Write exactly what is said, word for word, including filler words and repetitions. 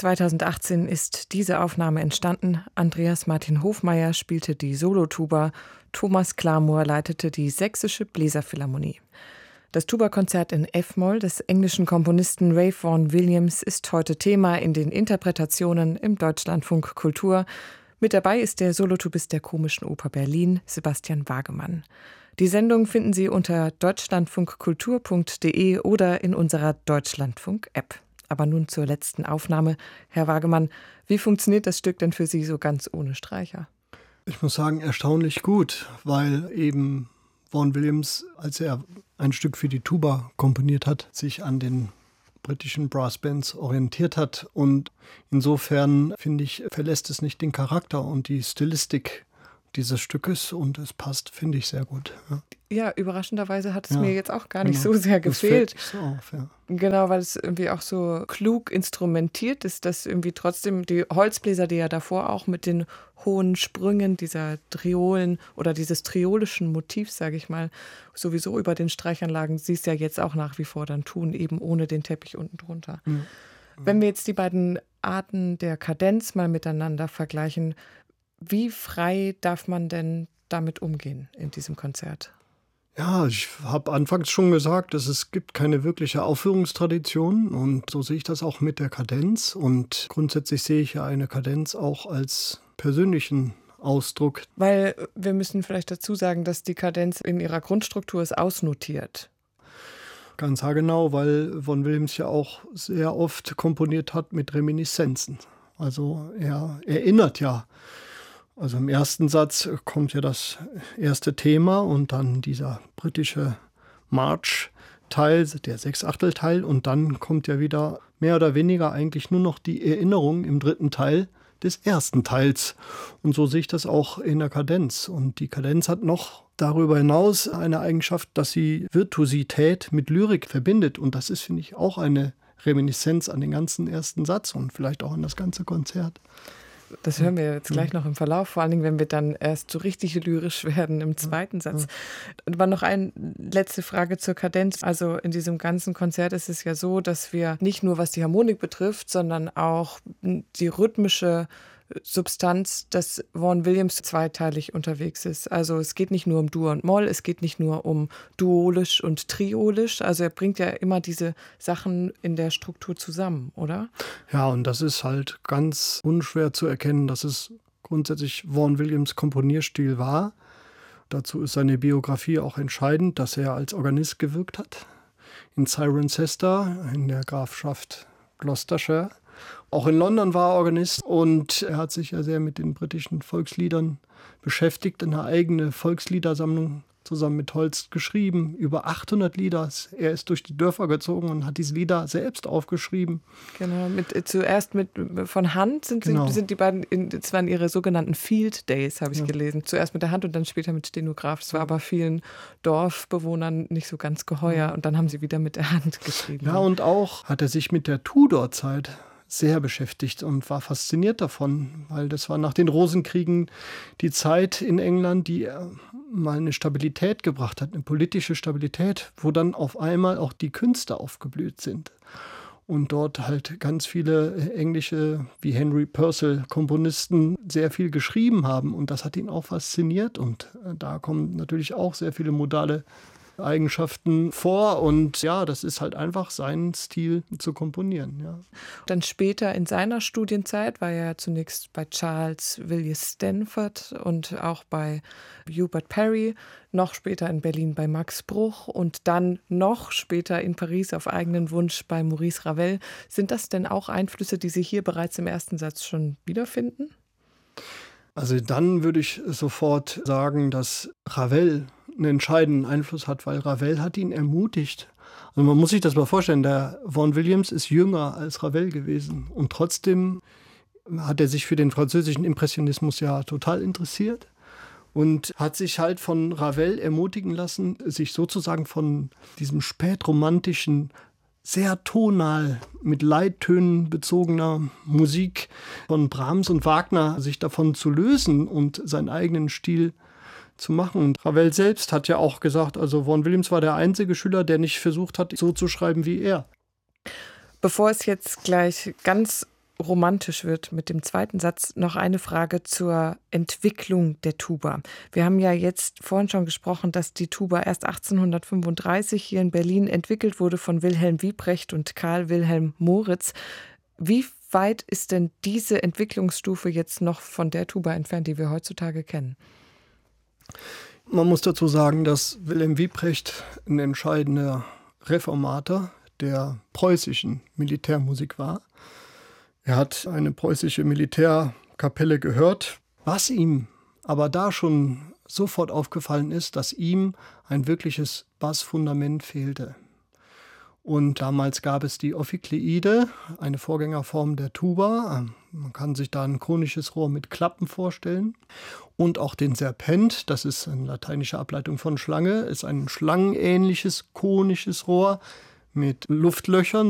zweitausendachtzehn ist diese Aufnahme entstanden. Andreas Martin Hofmeier spielte die Solotuba, Thomas Klarmoor leitete die Sächsische Bläserphilharmonie. Das Tuba-Konzert in F-Moll des englischen Komponisten Ralph Vaughan Williams ist heute Thema in den Interpretationen im Deutschlandfunk Kultur. Mit dabei ist der Solotubist der Komischen Oper Berlin, Sebastian Wagemann. Die Sendung finden Sie unter deutschlandfunkkultur punkt de oder in unserer Deutschlandfunk-App. Aber nun zur letzten Aufnahme. Herr Wagemann, wie funktioniert das Stück denn für Sie so ganz ohne Streicher? Ich muss sagen, erstaunlich gut, weil eben Vaughan Williams, als er ein Stück für die Tuba komponiert hat, sich an den britischen Brassbands orientiert hat. Und insofern, finde ich, verlässt es nicht den Charakter und die Stilistik dieses Stückes und es passt, finde ich, sehr gut. Ja, ja überraschenderweise hat es ja, mir jetzt auch gar nicht genau. so sehr gefehlt. Das fällt so auf, ja. Genau, weil es irgendwie auch so klug instrumentiert ist, dass irgendwie trotzdem die Holzbläser, die ja davor auch mit den hohen Sprüngen dieser Triolen oder dieses triolischen Motivs, sage ich mal, sowieso über den Streichanlagen, sie es ja jetzt auch nach wie vor dann tun, eben ohne den Teppich unten drunter. Mhm. Wenn wir jetzt die beiden Arten der Kadenz mal miteinander vergleichen, wie frei darf man denn damit umgehen in diesem Konzert? Ja, ich habe anfangs schon gesagt, dass es gibt keine wirkliche Aufführungstradition und so sehe ich das auch mit der Kadenz und grundsätzlich sehe ich ja eine Kadenz auch als persönlichen Ausdruck. Weil wir müssen vielleicht dazu sagen, dass die Kadenz in ihrer Grundstruktur ist ausnotiert. Ganz haargenau, weil Vaughan Williams ja auch sehr oft komponiert hat mit Reminiszenzen. Also er erinnert ja. Also im ersten Satz kommt ja das erste Thema und dann dieser britische March-Teil, der Sechsachtelteil und dann kommt ja wieder mehr oder weniger eigentlich nur noch die Erinnerung im dritten Teil des ersten Teils. Und so sehe ich das auch in der Kadenz. Und die Kadenz hat noch darüber hinaus eine Eigenschaft, dass sie Virtuosität mit Lyrik verbindet. Und das ist, finde ich, auch eine Reminiszenz an den ganzen ersten Satz und vielleicht auch an das ganze Konzert. Das hören wir jetzt gleich noch im Verlauf, vor allen Dingen, wenn wir dann erst so richtig lyrisch werden im zweiten Satz. Aber noch eine letzte Frage zur Kadenz. Also in diesem ganzen Konzert ist es ja so, dass wir nicht nur, was die Harmonik betrifft, sondern auch die rhythmische Substanz, dass Vaughan Williams zweiteilig unterwegs ist. Also es geht nicht nur um Dur und Moll, es geht nicht nur um duolisch und triolisch. Also er bringt ja immer diese Sachen in der Struktur zusammen, oder? Ja, und das ist halt ganz unschwer zu erkennen, dass es grundsätzlich Vaughan Williams Komponierstil war. Dazu ist seine Biografie auch entscheidend, dass er als Organist gewirkt hat. In Cirencester, in der Grafschaft Gloucestershire. Auch in London war er Organist und er hat sich ja sehr mit den britischen Volksliedern beschäftigt, eine eigene Volksliedersammlung zusammen mit Holst geschrieben, über achthundert Lieder. Er ist durch die Dörfer gezogen und hat diese Lieder selbst aufgeschrieben. Genau, mit, zuerst mit, von Hand sind, genau. sind, sind die beiden, in, das waren ihre sogenannten Field Days, habe ich ja. gelesen. Zuerst mit der Hand und dann später mit Stenograph. Das war aber vielen Dorfbewohnern nicht so ganz geheuer und dann haben sie wieder mit der Hand geschrieben. Ja, und auch hat er sich mit der Tudor-Zeit sehr beschäftigt und war fasziniert davon, weil das war nach den Rosenkriegen die Zeit in England, die mal eine Stabilität gebracht hat, eine politische Stabilität, wo dann auf einmal auch die Künste aufgeblüht sind. Und dort halt ganz viele englische, wie Henry Purcell, Komponisten sehr viel geschrieben haben. Und das hat ihn auch fasziniert. Und da kommen natürlich auch sehr viele modale Eigenschaften vor und ja, das ist halt einfach sein Stil zu komponieren. Ja. Dann später in seiner Studienzeit war er zunächst bei Charles Williams Stanford und auch bei Hubert Parry, noch später in Berlin bei Max Bruch und dann noch später in Paris auf eigenen Wunsch bei Maurice Ravel. Sind das denn auch Einflüsse, die Sie hier bereits im ersten Satz schon wiederfinden? Also dann würde ich sofort sagen, dass Ravel einen entscheidenden Einfluss hat, weil Ravel hat ihn ermutigt. Also man muss sich das mal vorstellen, der Vaughan Williams ist jünger als Ravel gewesen und trotzdem hat er sich für den französischen Impressionismus ja total interessiert und hat sich halt von Ravel ermutigen lassen, sich sozusagen von diesem spätromantischen, sehr tonal mit Leittönen bezogener Musik von Brahms und Wagner sich davon zu lösen und seinen eigenen Stil zu machen. Und Ravel selbst hat ja auch gesagt, also Vaughan Williams war der einzige Schüler, der nicht versucht hat, so zu schreiben wie er. Bevor es jetzt gleich ganz romantisch wird mit dem zweiten Satz, noch eine Frage zur Entwicklung der Tuba. Wir haben ja jetzt vorhin schon gesprochen, dass die Tuba erst achtzehnhundertfünfunddreißig hier in Berlin entwickelt wurde von Wilhelm Wiebrecht und Karl Wilhelm Moritz. Wie weit ist denn diese Entwicklungsstufe jetzt noch von der Tuba entfernt, die wir heutzutage kennen? Man muss dazu sagen, dass Wilhelm Wiebrecht ein entscheidender Reformator der preußischen Militärmusik war. Er hat eine preußische Militärkapelle gehört, was ihm aber da schon sofort aufgefallen ist, dass ihm ein wirkliches Bassfundament fehlte. Und damals gab es die Ophikleide, eine Vorgängerform der Tuba. Man kann sich da ein konisches Rohr mit Klappen vorstellen. Und auch den Serpent, das ist eine lateinische Ableitung von Schlange, ist ein schlangenähnliches konisches Rohr mit Luftlöchern.